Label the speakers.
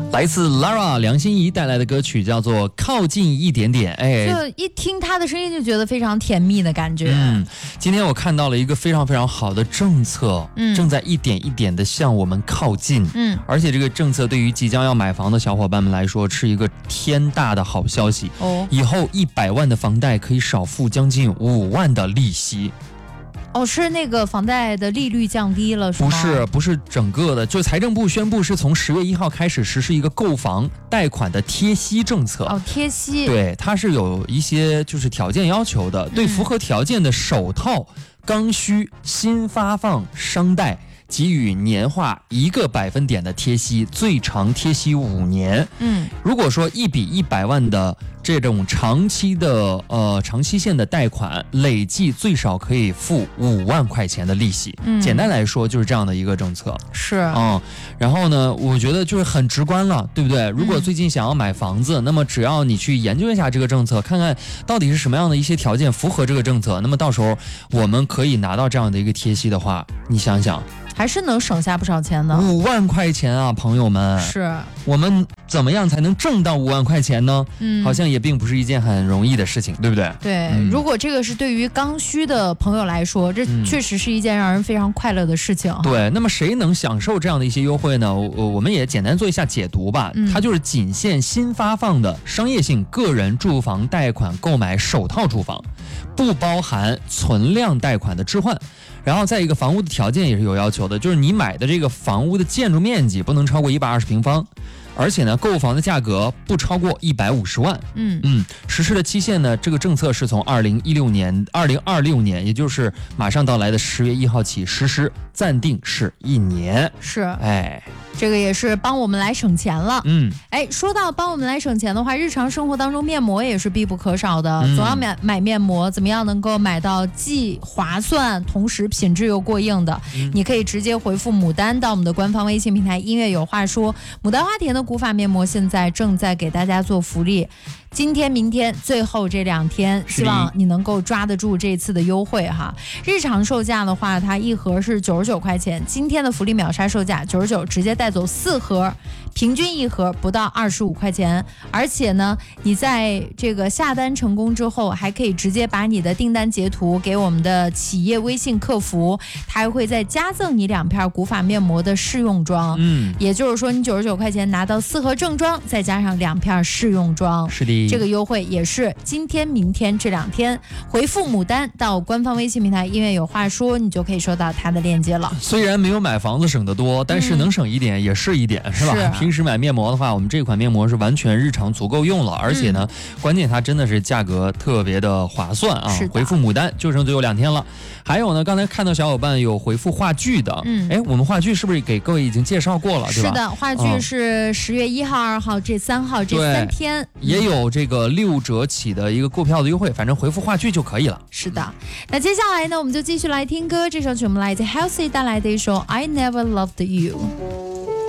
Speaker 1: 来自 Lara 梁心颐带来的歌曲叫做《靠近一点点》，
Speaker 2: 就一听她的声音就觉得非常甜蜜的感觉。
Speaker 1: 今天我看到了一个非常非常好的政策，正在一点一点的向我们靠近。而且这个政策对于即将要买房的小伙伴们来说是一个天大的好消息。以后100万的房贷可以少付将近5万的利息。
Speaker 2: 是那个房贷的利率降低了是吗？
Speaker 1: 不是整个的，就财政部宣布是从10月1号开始实施一个购房贷款的贴息政策。
Speaker 2: 贴息，
Speaker 1: 对，它是有一些就是条件要求的，对符合条件的首套刚需新发放商贷给予年化1个百分点的贴息，最长贴息5年。如果说一笔100万的这种长期限的贷款，累计最少可以付5万块钱的利息。简单来说就是这样的一个政策。然后呢，我觉得就是很直观了，对不对？如果最近想要买房子，那么只要你去研究一下这个政策，看看到底是什么样的一些条件符合这个政策，那么到时候我们可以拿到这样的一个贴息的话，你想想
Speaker 2: 还是能省下不少钱的。
Speaker 1: 5万块钱啊，朋友们！
Speaker 2: 是
Speaker 1: 我们怎么样才能挣到5万块钱呢？好像也并不是一件很容易的事情，对不对？
Speaker 2: 对，如果这个是对于刚需的朋友来说，这确实是一件让人非常快乐的事情。
Speaker 1: 对，那么谁能享受这样的一些优惠呢？我们也简单做一下解读吧。它就是仅限新发放的商业性个人住房贷款购买首套住房，不包含存量贷款的置换。然后再一个，房屋的条件也是有要求的，就是你买的这个房屋的建筑面积不能超过120平方，而且呢，购房的价格不超过150万。实施的期限呢，这个政策是从2026年，也就是马上到来的10月1号起实施，暂定是1年。
Speaker 2: 这个也是帮我们来省钱了。说到帮我们来省钱的话，日常生活当中面膜也是必不可少的。总要买面膜，怎么样能够买到既划算，同时品质又过硬的？你可以直接回复牡丹到我们的官方微信平台音乐有话说。牡丹花田的古法面膜现在正在给大家做福利，今天明天最后这2天，希望你能够抓得住这次的优惠哈。日常售价的话，它一盒是99块钱，今天的福利秒杀售价99，直接带走4盒，平均一盒不到25块钱。而且呢，你在这个下单成功之后，还可以直接把你的订单截图给我们的企业微信客服，它还会再加赠你2片古法面膜的试用装。也就是说你99块钱拿到4盒正装，再加上2片试用装。
Speaker 1: 是的，
Speaker 2: 这个优惠也是今天明天这2天，回复牡丹到官方微信平台音乐有话说，你就可以收到它的链接了。
Speaker 1: 虽然没有买房子省得多，但是能省一点也是一点，是吧？平时买面膜的话，我们这款面膜是完全日常足够用了，而且呢，关键它真的是价格特别的划算啊！回复牡丹就剩最后2天了。还有呢，刚才看到小伙伴有回复话剧的，我们话剧是不是给各位已经介绍过了，对吧？
Speaker 2: 是的，话剧是10月1号、2号这3号这3天，
Speaker 1: 也有这个6折起的一个购票的优惠，反正回复话剧就可以了。
Speaker 2: 是的，那接下来呢，我们就继续来听歌，这首曲我们来自 Halsey 带来的一首 I Never Loved You。